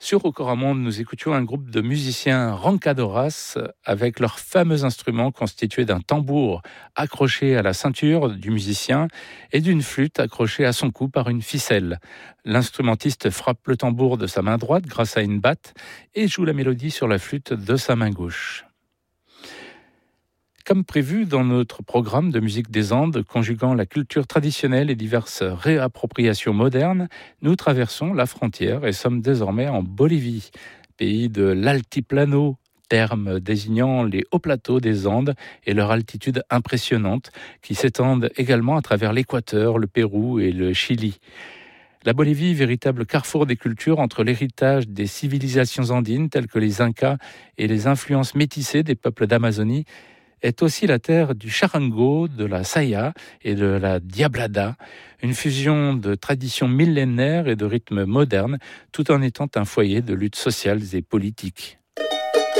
Sur Rocoramonde, nous écoutions un groupe de musiciens Rancadoras avec leur fameux instrument constitué d'un tambour accroché à la ceinture du musicien et d'une flûte accrochée à son cou par une ficelle. L'instrumentiste frappe le tambour de sa main droite grâce à une batte et joue la mélodie sur la flûte de sa main gauche. Comme prévu dans notre programme de musique des Andes, conjuguant la culture traditionnelle et diverses réappropriations modernes, nous traversons la frontière et sommes désormais en Bolivie, pays de l'altiplano, terme désignant les hauts plateaux des Andes et leur altitude impressionnante, qui s'étendent également à travers l'Équateur, le Pérou et le Chili. La Bolivie, véritable carrefour des cultures entre l'héritage des civilisations andines telles que les Incas et les influences métissées des peuples d'Amazonie, est aussi la terre du charango, de la saya et de la diablada, une fusion de traditions millénaires et de rythmes modernes, tout en étant un foyer de luttes sociales et politiques.